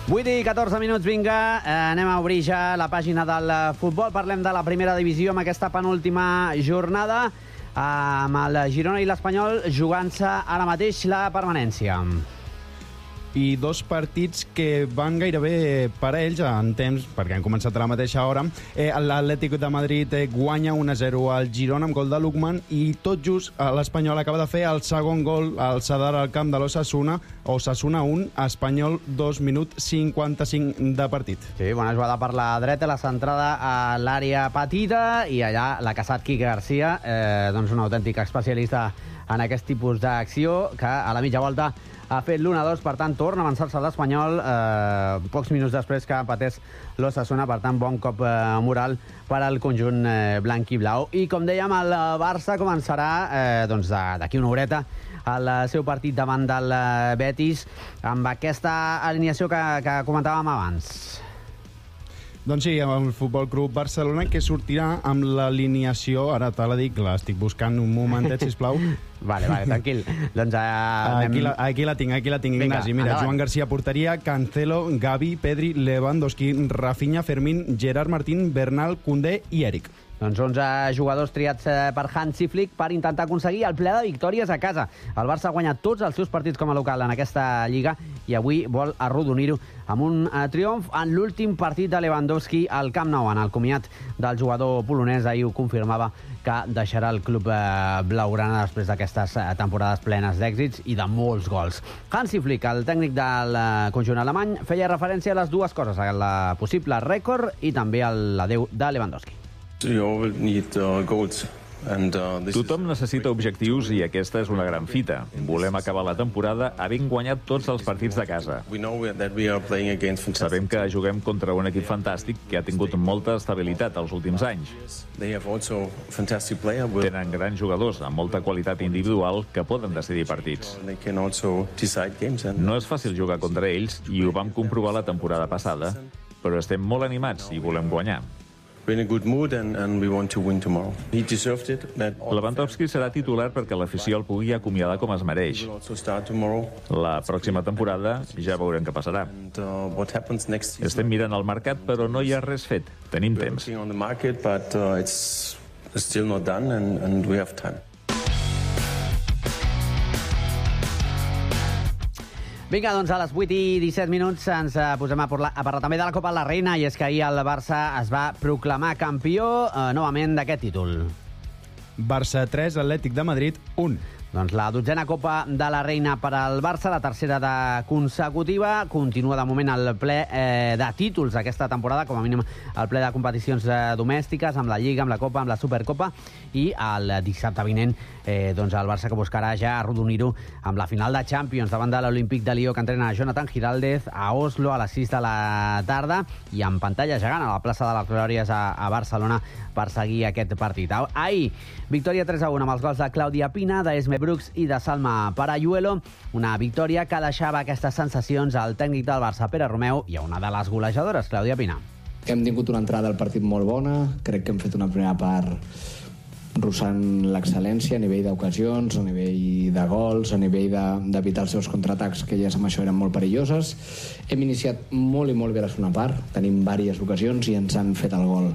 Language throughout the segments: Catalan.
8 i 14 minuts, vinga. Anem a obrir ja la pàgina del futbol. Parlem de la primera divisió amb aquesta penúltima jornada, amb el Girona i l'Espanyol jugant-se ara mateix la permanència. I dos partits que van gairebé parells en temps, perquè han començat a la mateixa hora. L'Atlètic de Madrid guanya 1-0 al Girona amb gol de Lookman, i tot just l'Espanyol acaba de fer el segon gol al Sadar al camp de l'Osasuna. Osasuna 1, Espanyol 2 minuts 55 de partit. Sí, bona jugada per la dreta, la centrada a l'àrea petita, i allà la Casat Quique Garcia, doncs un autèntic especialista en aquest tipus d'acció, que a la mitja volta ha fet l'1-2, per tant torna a avançar-se l'Espanyol pocs minuts després que empatés l'Osasuna. Per tant, bon cop moral per al conjunt blanc i blau. I com dèiem, el Barça començarà d'aquí una horeta el seu partit davant del Betis amb aquesta alineació que comentàvem abans. Doncs sí, el Futbol Club Barcelona, que sortirà amb l'alineació, ara te la dic, l'estic buscant un momentet, sisplau. Vale, tranquil. Doncs aquí la tinc, Ignasi. Mira, Joan García porteria, Cancelo, Gavi, Pedri, Lewandowski, Rafinha, Fermín, Gerard Martín, Bernal, Koundé i Eric. Doncs 11 jugadors triats per Hansi Flick per intentar aconseguir el ple de victòries a casa. El Barça ha guanyat tots els seus partits com a local en aquesta Lliga i avui vol arrodonir-ho amb un triomf en l'últim partit de Lewandowski al Camp Nou. En el comiat del jugador polonès ahir ho confirmava, que deixarà el club blaugrana després d'aquestes temporades plenes d'èxits i de molts gols. Hansi Flick, el tècnic del conjunt alemany, feia referència a les dues coses, al possible rècord i també a l'adeu de Lewandowski. Tothom necessita objectius i aquesta és una gran fita. Volem acabar la temporada havent guanyat tots els partits de casa. Sabem que juguem contra un equip fantàstic que ha tingut molta estabilitat els últims anys. Tenen grans jugadors amb molta qualitat individual que poden decidir partits. No és fàcil jugar contra ells i ho vam comprovar la temporada passada, però estem molt animats i volem guanyar. Lewandowski serà titular perquè l'afició el pugui acomiadar com es mereix. La pròxima temporada ja veurem què passarà. Estem mirant el mercat, però no hi ha res fet. Tenim temps. Vinga, doncs a les 8 i 17 minuts ens posem a parlar també de la Copa de la Reina, i és que ahir el Barça es va proclamar campió novament d'aquest títol. Barça 3, Atlètic de Madrid 1. Doncs la 12a Copa de la Reina per al Barça, la tercera de consecutiva. Continua de moment el ple de títols aquesta temporada, com a mínim el ple de competicions domèstiques, amb la Lliga, amb la Copa, amb la Supercopa, i el dissabte vinent doncs el Barça que buscarà ja arrodonir-ho amb la final de Champions davant de l'Olímpic de Lió, que entrena Jonathan Giraldez a Oslo a les 6 de la tarda, i amb pantalla gegant a la plaça de les Glòries a Barcelona per seguir aquest partit. Ahir, victòria 3-1 amb els gols de Clàudia Pina, d'Esme Brooks i de Salma Parayuelo, una victòria que deixava aquestes sensacions al tècnic del Barça, Pere Romeu, i a una de les golejadores, Clàudia Pina. Hem tingut una entrada al partit molt bona, crec que hem fet una primera part russant l'excel·lència a nivell d'ocasions, a nivell de gols, a nivell d'evitar els seus contraatacs, que elles amb això eren molt perilloses. Hem iniciat molt i molt bé la segona part, tenim diverses ocasions i ens han fet el gol.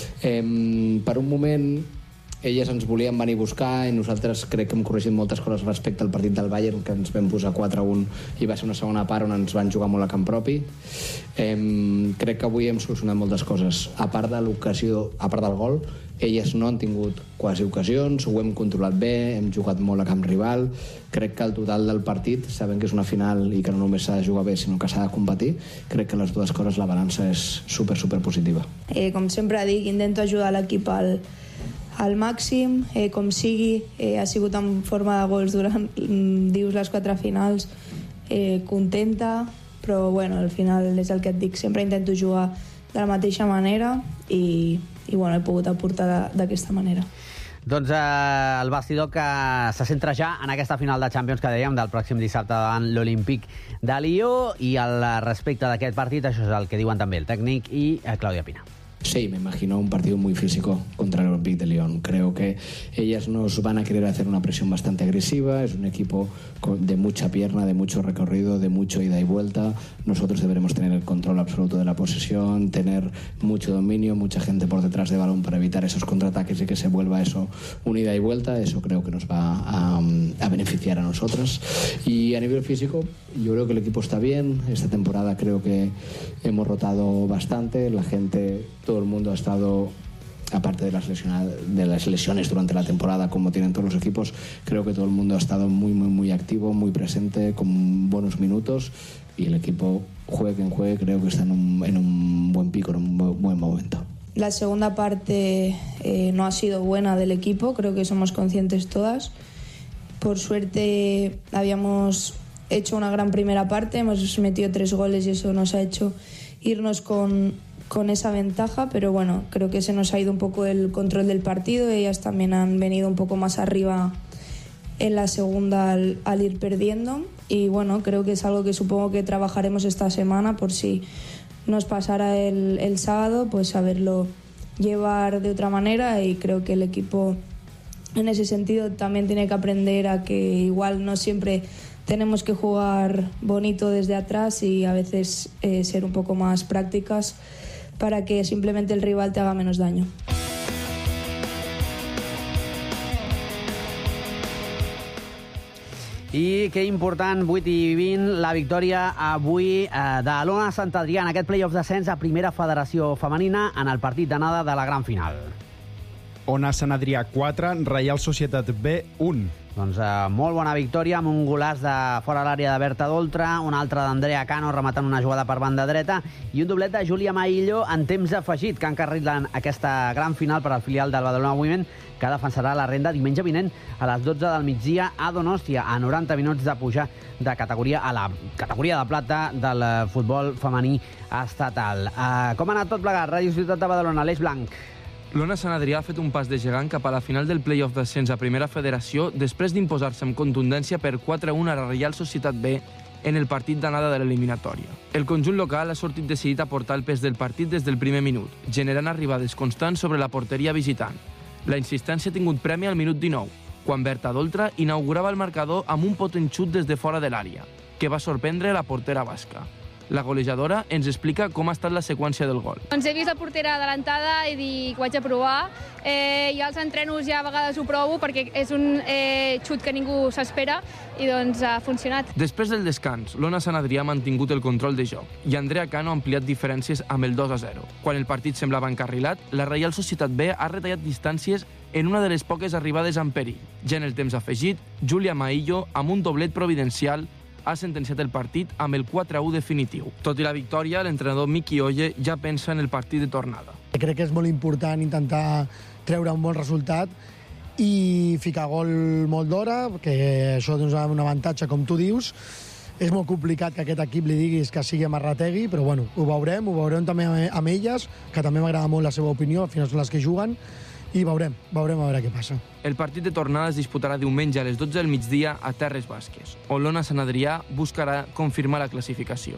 Per un moment elles ens volien venir a buscar i nosaltres crec que hem corregit moltes coses respecte al partit del Bayern, que ens vam posar 4-1 i va ser una segona part on ens van jugar molt a camp propi. Crec que avui hem solucionat moltes coses. A part de l'ocasió, a part del gol, elles no han tingut quasi ocasions, ho hem controlat bé, hem jugat molt a camp rival. Crec que el total del partit, sabent que és una final i que no només s'ha de jugar bé sinó que s'ha de competir, crec que les dues coses, la balança és super positiva. Com sempre dic, intento ajudar l'equip al màxim, com sigui. Ha sigut en forma de gols durant les 4 finals, contenta, però bueno, al final és el que et dic, sempre intento jugar de la mateixa manera i bueno, he pogut aportar d'aquesta manera. Doncs el vestidor que se centra ja en aquesta final de Champions que dèiem del pròxim dissabte davant l'Olímpic de Lió, i al respecte d'aquest partit, això és el que diuen també el tècnic i Clàudia Pina. Sí, me imagino un partido muy físico contra el Olympique de Lyon. Creo que ellas nos van a querer hacer una presión bastante agresiva. Es un equipo de mucha pierna, de mucho recorrido, de mucho ida y vuelta. Nosotros deberemos tener el control absoluto de la posesión, tener mucho dominio, mucha gente por detrás de balón para evitar esos contraataques y que se vuelva eso una ida y vuelta. Eso creo que nos va a beneficiar a nosotras. Y a nivel físico, yo creo que el equipo está bien. Esta temporada creo que hemos rotado bastante. La gente, todo el mundo ha estado, aparte de las lesiones durante la temporada, como tienen todos los equipos, creo que todo el mundo ha estado muy activo, muy presente, con buenos minutos, y el equipo, juegue quien juegue, creo que está en un buen pico, en un buen momento. La segunda parte no ha sido buena del equipo, creo que somos conscientes todas. Por suerte habíamos hecho una gran primera parte, hemos metido 3 goles y eso nos ha hecho irnos con esa ventaja, pero bueno, creo que se nos ha ido un poco el control del partido. Ellas también han venido un poco más arriba en la segunda al ir perdiendo, y bueno, creo que es algo que supongo que trabajaremos esta semana por si nos pasara el sábado, pues saberlo llevar de otra manera. Y creo que el equipo en ese sentido también tiene que aprender a que igual no siempre tenemos que jugar bonito desde atrás, y a veces ser un poco más prácticas para que simplemente el rival te haga menos daño. I que important, 8-20, la victòria avui de l'Ona Sant Adrià en aquest play-off d'ascens a primera federació femenina en el partit d'anada de la gran final. Ona Sant Adrià 4, Reial Societat B 1. Doncs molt bona victòria, amb un golaç de fora l'àrea de Berta Doltra, un altre d'Andrea Cano rematant una jugada per banda dreta, i un doblet de Júlia Maillo en temps afegit, que han carrilat aquesta gran final per al filial del Badalona Women, que defensarà la renda diumenge vinent a les 12 del migdia a Donòstia, a 90 minuts de pujar de categoria a la categoria de plata del futbol femení estatal. Com ha anat tot plegat? Ràdio Ciutat de Badalona, Aleix Blanc. L'Ona Sant Adrià ha fet un pas de gegant cap a la final del play-off d'ascens a primera federació després d'imposar-se amb contundència per 4-1 a la Reial Societat B en el partit d'anada de l'eliminatòria. El conjunt local ha sortit decidit a portar el pes del partit des del primer minut, generant arribades constants sobre la porteria visitant. La insistència ha tingut premi al minut 19, quan Berta Doltra inaugurava el marcador amb un potent xut des de fora de l'àrea, que va sorprendre la portera basca. La golejadora ens explica com ha estat la seqüència del gol. Doncs he vist la portera adelantada i dic, ho vaig a provar. Ja als entrenos ja a vegades ho provo perquè és un xut que ningú s'espera i doncs ha funcionat. Després del descans, l'Ona Sant Adrià ha mantingut el control de joc i Andrea Cano ha ampliat diferències amb el 2-0. Quan el partit semblava encarrilat, la Reial Societat B ha retallat distàncies en una de les poques arribades en perill. Ja en el temps afegit, Júlia Maillo, amb un doblet providencial, ha sentenciat el partit amb el 4-1 definitiu. Tot i la victòria, l'entrenador Miki Oye ja pensa en el partit de tornada. Crec que és molt important intentar treure un bon resultat i ficar gol molt d'hora, que això és un avantatge, com tu dius. És molt complicat que aquest equip li diguis que sigui amarrategui, però bueno, ho veurem també amb elles, que també m'agrada molt la seva opinió, al final són les que juguen, i veurem a veure què passa. El partit de tornada es disputarà diumenge a les 12 del migdia a Terres Basques, on l'Ona Sant Adrià buscarà confirmar la classificació.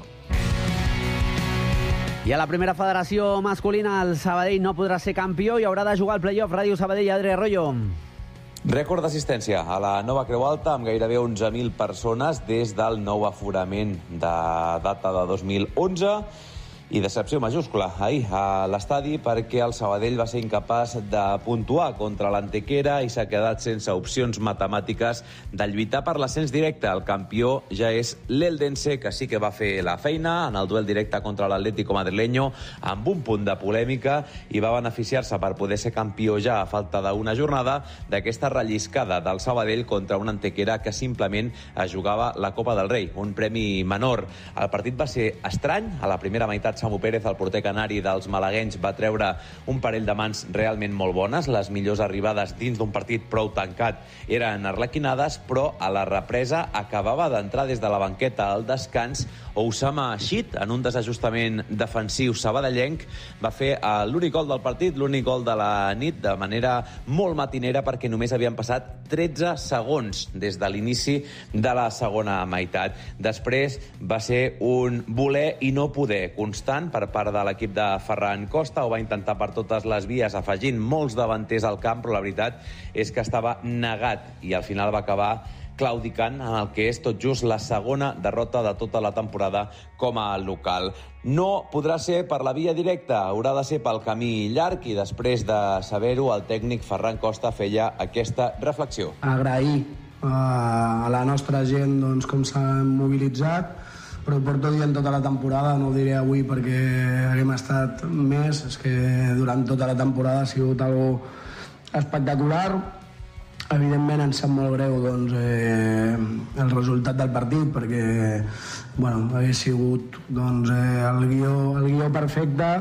I a la primera federació masculina, el Sabadell no podrà ser campió i haurà de jugar al play-off. Ràdio Sabadell, Adri Arroyo. Rècord d'assistència a la nova Creu Alta amb gairebé 11.000 persones des del nou aforament de data de 2011. I decepció majúscula ahir a l'estadi perquè el Sabadell va ser incapaç de puntuar contra l'Antequera i s'ha quedat sense opcions matemàtiques de lluitar per l'ascens directe. El campió ja és l'Eldense, que sí que va fer la feina en el duel directe contra l'Atlético Madrileño amb un punt de polèmica i va beneficiar-se per poder ser campió ja a falta d'una jornada d'aquesta relliscada del Sabadell contra una Antequera que simplement es jugava la Copa del Rei, un premi menor. El partit va ser estrany. A la primera meitat Samu Pérez, el porter canari dels malaguenys, va treure un parell de mans realment molt bones. Les millors arribades dins d'un partit prou tancat eren arlequinades, però a la represa acabava d'entrar des de la banqueta al descans Oussama Xit, en un desajustament defensiu sabadellenc, va fer l'únic gol del partit, l'únic gol de la nit, de manera molt matinera, perquè només havien passat 13 segons des de l'inici de la segona meitat. Després va ser un voler i no poder constar constant per part de l'equip de Ferran Costa, ho va intentar per totes les vies, afegint molts davanters al camp, però la veritat és que estava negat i al final va acabar claudicant en el que és tot just la segona derrota de tota la temporada com a local. No podrà ser per la via directa, haurà de ser pel camí llarg i després de saber-ho, el tècnic Ferran Costa feia aquesta reflexió. Agrair a la nostra gent doncs, com s'han mobilitzat, però ho porto dient tota la temporada, no ho diré avui perquè haguem estat més, és que durant tota la temporada ha sigut algo espectacular. Evidentment ens sap molt greu doncs, el resultat del partit perquè hagués sigut doncs, el guió perfecte,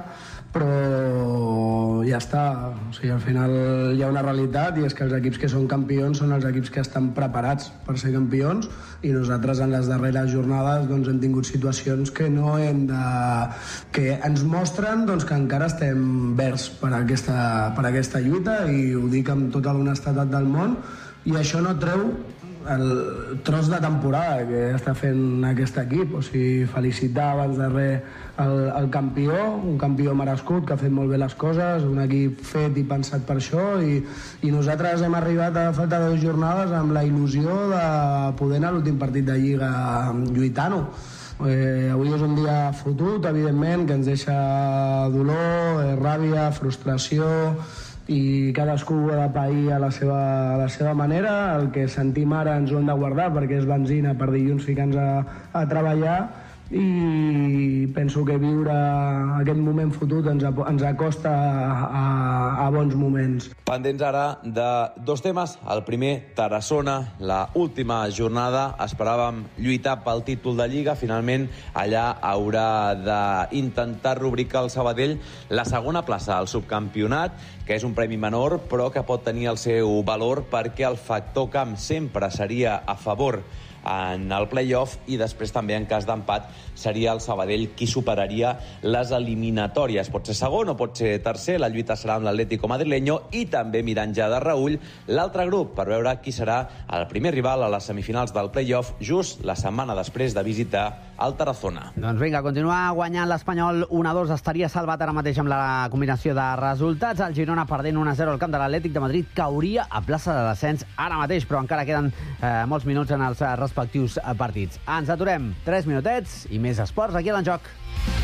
però ja està. O sigui, al final hi ha una realitat i és que els equips que són campions són els equips que estan preparats per ser campions i nosaltres en les darreres jornades doncs, hem tingut situacions que que ens mostren doncs, que encara estem verds per aquesta lluita i ho dic amb tota l'honestedat del món i això no treu el tros de temporada que està fent aquest equip. O sigui, felicitar abans de res el campió, un campió merescut que ha fet molt bé les coses, un equip fet i pensat per això i nosaltres hem arribat a falta de 2 jornades amb la il·lusió de poder anar a l'últim partit de Lliga lluitant-ho. Avui és un dia fotut, evidentment, que ens deixa dolor, ràbia, frustració i cadascú ha de pair a la seva manera. El que sentim ara ens ho hem de guardar perquè és benzina per dilluns ficar-nos a treballar i penso que viure aquest moment fotut ens acosta a bons moments. Pendents ara de 2 temes. El primer, Tarassona, la última jornada. Esperàvem lluitar pel títol de Lliga. Finalment, allà haurà d'intentar rubricar el Sabadell la segona plaça al subcampionat, que és un premi menor, però que pot tenir el seu valor perquè el factor camp sempre seria a favor en el play-off i després també en cas d'empat seria el Sabadell qui superaria les eliminatòries. Pot ser segon o pot ser tercer, la lluita serà amb l'Atlético madrileño i també mirant ja de reüll l'altre grup per veure qui serà el primer rival a les semifinals del play-off just la setmana després de visitar el Tarazona. Doncs vinga, continuar guanyant l'Espanyol 1-2 estaria salvat ara mateix amb la combinació de resultats. El Girona perdent 1-0 al camp de l'Atlètic de Madrid cauria a plaça de descens ara mateix, però encara queden molts minuts en els respectius partits. Ens aturem 3 minutets i més esports aquí a l'Enjoc.